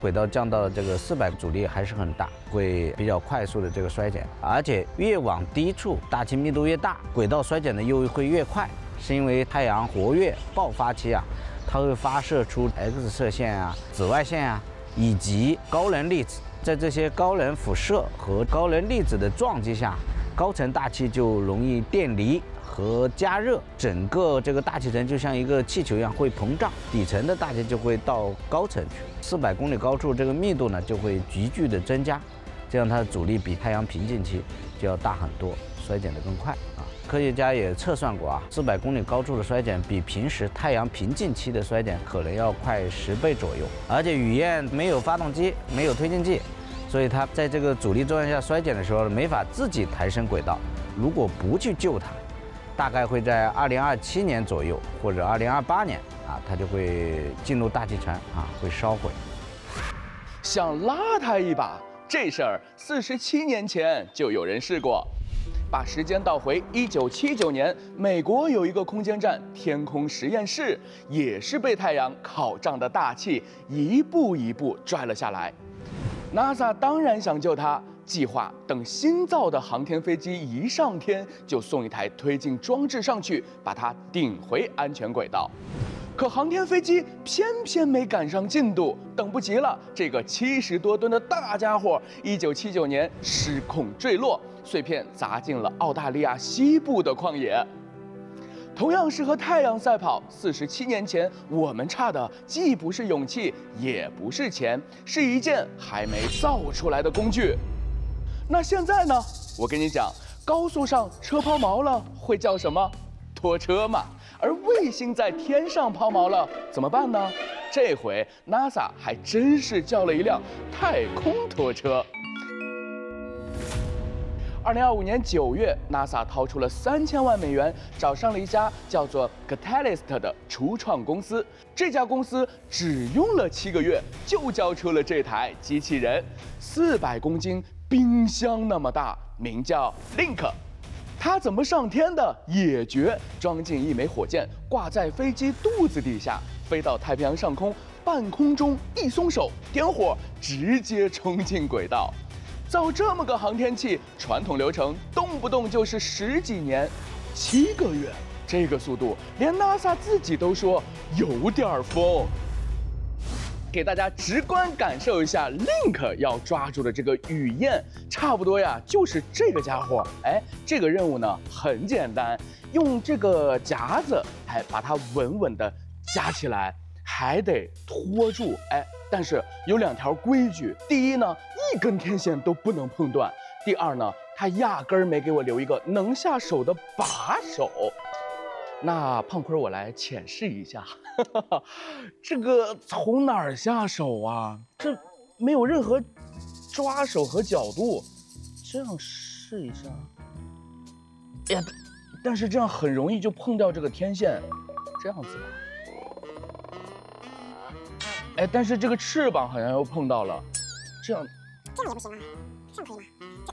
轨道降到这个400，阻力还是很大，会比较快速的这个衰减，而且越往低处，大气密度越大，轨道衰减的又会越快，是因为太阳活跃爆发期啊，它会发射出 X 射线啊、紫外线啊，以及高能粒子。在这些高能辐射和高能粒子的撞击下，高层大气就容易电离和加热，整个这个大气层就像一个气球一样会膨胀，底层的大气就会到高层去。400公里高处，这个密度呢就会急剧的增加，这样它的阻力比太阳平静期就要大很多，衰减得更快啊。科学家也测算过啊，400公里高处的衰减比平时太阳平静期的衰减可能要快10倍左右。而且雨燕没有发动机，没有推进剂，所以它在这个阻力作用下衰减的时候没法自己抬升轨道。如果不去救它，大概会在2027年左右或者2028年啊，它就会进入大气层啊，会烧毁。 想拉它一把，这事儿47年前就有人试过。把时间倒回1979年，美国有一个空间站天空实验室，也是被太阳烤胀的大气一步一步拽了下来。NASA 当然想救它，计划等新造的航天飞机一上天，就送一台推进装置上去，把它顶回安全轨道。可航天飞机偏偏没赶上进度，等不及了，这个70多吨的大家伙，1979年失控坠落，碎片砸进了澳大利亚西部的旷野。同样是和太阳赛跑，47年前我们差的既不是勇气，也不是钱，是一件还没造出来的工具。那现在呢？我跟你讲，高速上车抛锚了会叫什么？拖车嘛。而卫星在天上抛锚了怎么办呢？这回 NASA 还真是叫了一辆太空拖车。2025年9月 ，NASA 掏出了3000万美元，找上了一家叫做 Catalyst 的初创公司。这家公司只用了7个月，就交出了这台机器人，400公斤，冰箱那么大，名叫 Link。它怎么上天的也绝，装进一枚火箭，挂在飞机肚子底下，飞到太平洋上空，半空中一松手，点火，直接冲进轨道。造这么个航天器，传统流程动不动就是10几年，7个月，这个速度连 NASA 自己都说有点疯。给大家直观感受一下 Link 要抓住的这个雨燕，差不多呀，就是这个家伙。哎，这个任务呢很简单，用这个夹子，哎，把它稳稳的夹起来，还得拖住。哎，但是有2条规矩：第一呢，一根天线都不能碰断；第二呢，他压根儿没给我留一个能下手的把手。那胖坤，我来浅试一下，这个从哪儿下手啊？这没有任何抓手和角度，这样试一下。哎呀，但是这样很容易就碰掉这个天线，这样子吧。哎，但是这个翅膀好像又碰到了，这样也不行啊，这样可以吗？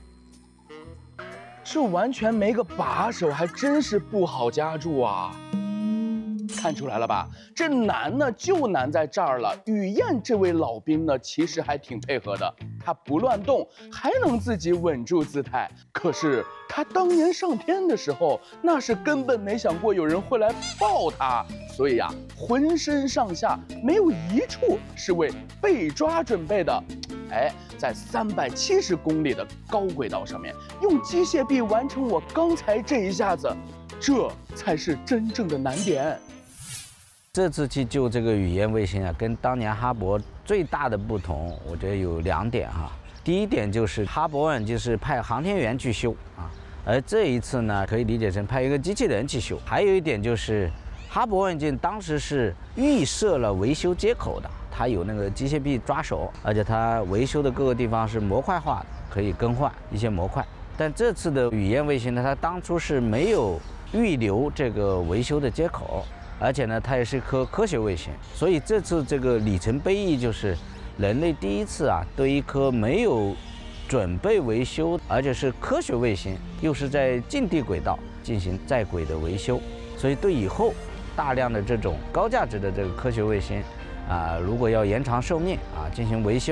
这完全没个把手，还真是不好夹住啊！看出来了吧？这难呢就难在这儿了。雨燕这位老兵呢，其实还挺配合的，他不乱动，还能自己稳住姿态。可是他当年上天的时候，那是根本没想过有人会来抱他，所以呀，浑身上下没有一处是为被抓准备的。哎，在370公里的高轨道上面，用机械臂完成我刚才这一下子，这才是真正的难点。 这次去救这个雨燕卫星啊，跟当年哈勃最大的不同，我觉得有2点哈。第一点就是哈勃望远镜是派航天员去修啊，而这一次呢，可以理解成派一个机器人去修。还有一点就是哈勃望远镜当时是预设了维修接口的，它有那个机械臂抓手，而且它维修的各个地方是模块化的，可以更换一些模块。但这次的雨燕卫星呢，它当初是没有预留这个维修的接口，而且呢，它也是一颗科学卫星，所以这次这个里程碑意义就是人类第一次啊，对一颗没有准备维修，而且是科学卫星，又是在近地轨道进行在轨的维修，所以对以后大量的这种高价值的这个科学卫星， 如果要延长寿命进行维修。